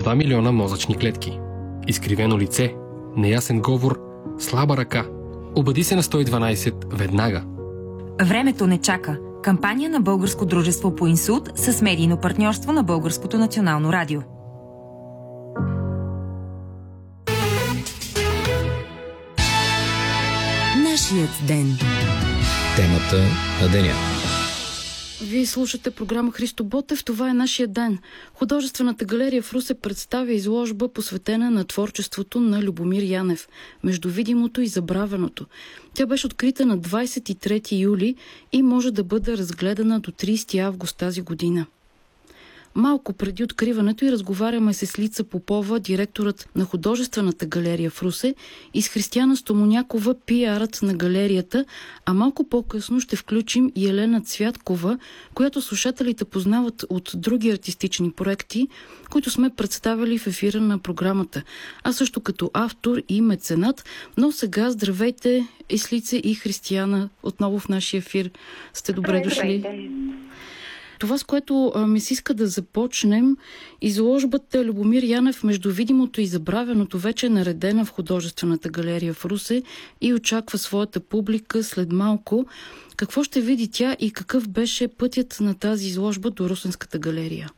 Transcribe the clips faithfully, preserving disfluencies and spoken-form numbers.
два милиона мозъчни клетки. Изкривено лице, неясен говор, слаба ръка. Обади се на сто и дванайсет веднага. Времето не чака. Кампания на Българско дружество по инсулт с медийно партньорство на Българското национално радио. Нашият ден. Темата на деня. Вие слушате програма Христо Ботев. Това е нашия ден. Художествената галерия в Русе представя изложба, посветена на творчеството на Любомир Янев, между видимото и забравеното. Тя беше открита на двайсет и трети юли и може да бъде разгледана до трийсети август тази година. Малко преди откриването и разговаряме с Лица Попова, директорът на художествената галерия в Русе, и с Християна Стомонякова, пиарът на галерията, а малко по-късно ще включим и Елена Цвяткова, която слушателите познават от други артистични проекти, които сме представили в ефира на програмата, а също като автор и меценат. Но сега здравейте, Ислице и Християна, отново в нашия ефир. Сте добре дошли. Това, с което а, ми се иска да започнем, изложбата Любомир Янев между видимото и забравеното вече е наредена в художествената галерия в Русе и очаква своята публика след малко. Какво ще види тя и какъв беше пътят на тази изложба до Русенската галерия?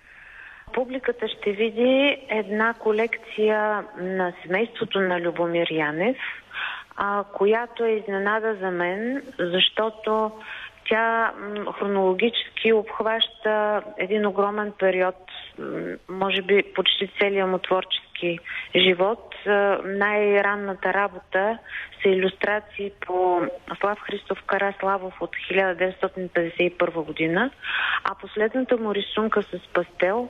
Публиката ще види една колекция на семейството на Любомир Янев, а, която е изненада за мен, защото тя хронологически обхваща един огромен период, може би почти целия му творчески живот. Най-ранната работа са илюстрации по Слав Христов Караславов от хиляда деветстотин петдесет и първа година, а последната му рисунка с пастел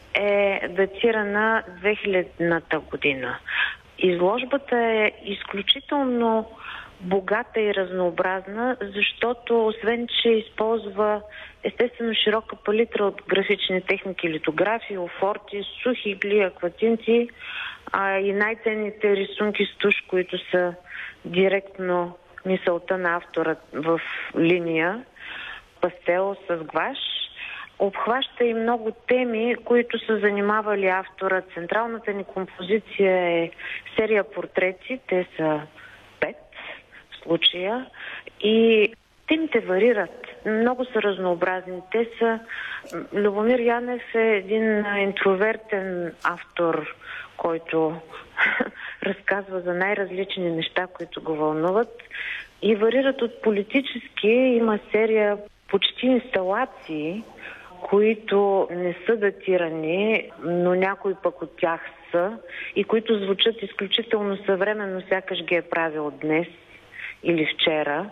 е датирана две хилядната година. Изложбата е изключително богата и разнообразна, защото освен, че използва естествено широка палитра от графични техники, литографии, офорти, сухи игли, акватинти, а и най-ценните рисунки с туш, които са директно мисълта на автора в линия, пастел с гуаш. Обхваща и много теми, които са занимавали автора. Централната ни композиция е серия портрети, те са пет в случая, и темите варират. Много са разнообразни. Те са... Любомир Янев е един интровертен автор, който разказва за най-различни неща, които го вълнуват, и варират от политически. Има серия почти инсталации, които не са датирани, но някои пък от тях са, и които звучат изключително съвременно, сякаш ги е правил днес или вчера,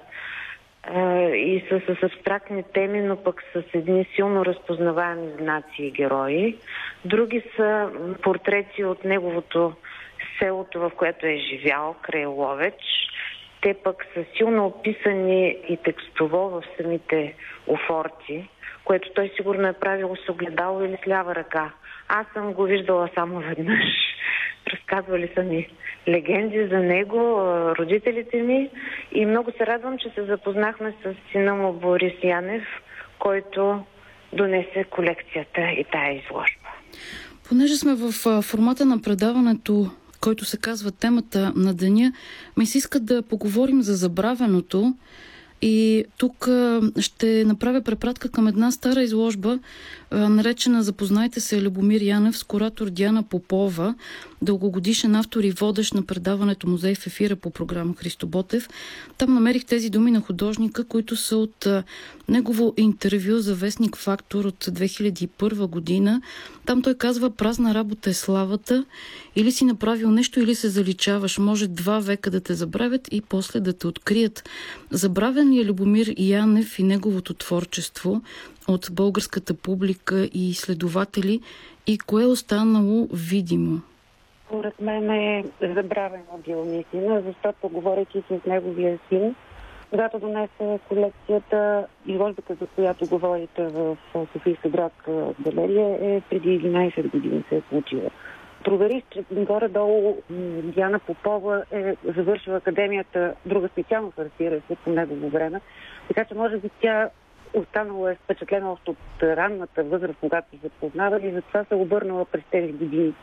и са с абстрактни теми, но пък с едни силно разпознаваеми знаци и герои. Други са портрети от неговото селото, в което е живял, край Ловеч. Те пък са силно описани и текстово в самите офорти, което той сигурно е правил с огледало или с лява ръка. Аз съм го виждала само веднъж. Разказвали са ми легенди за него, родителите ми, и много се радвам, че се запознахме с сина му Борис Янев, който донесе колекцията и тая изложба. Понеже сме в формата на предаването, който се казва темата на деня, ми се иска да поговорим за забравеното. И тук ще направя препратка към една стара изложба, наречена "Запознайте се, Любомир Янев", с куратор Диана Попова, дългогодишен автор и водещ на предаването "Музей в ефира" по програма Христо Ботев. Там намерих тези думи на художника, които са от негово интервю за вестник "Фактор" от две хиляди и първа година. Там той казва: "Празна работа е славата, или си направил нещо, или се заличаваш. Може два века да те забравят и после да те открият." Забравен е Любомир Янев и неговото творчество от българската публика и изследователи, и кое е останало видимо? Според мен е забравено бил наистина, защото, говорейки с неговия син, когато донесе колекцията, изложбата, за която говорите в Софийска градска галерия, е преди единайсет години се е случила. Проверих, че горе-долу Диана Попова е завършила академията, друга специалност, разбира се, по негово време, така че може би тя останала е впечатлена още от ранната възраст, когато се познава, и затова се обърнала през тези години